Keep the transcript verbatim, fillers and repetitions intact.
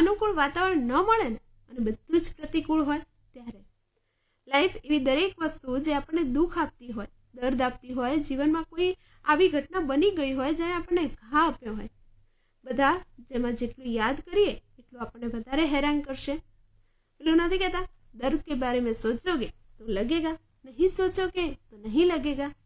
અનુકૂળ વાતાવરણ ન મળે ને અને બધું જ પ્રતિકૂળ હોય ત્યારે લાઈફ એવી દરેક વસ્તુ જે આપણને દુઃખ આપતી હોય, દર્દ આપતી હોય, જીવનમાં કોઈ આવી ઘટના બની ગઈ હોય જેને આપણને ઘા આપ્યો હોય, બધા જેમાં જેટલું યાદ કરીએ એટલું આપણને વધારે હેરાન કરશે. પેલું નથી કહેતા, દર્દ કે બારે મેં સોચોગે તો लगेगा, नहीं सोचोगे तो नहीं लगेगा.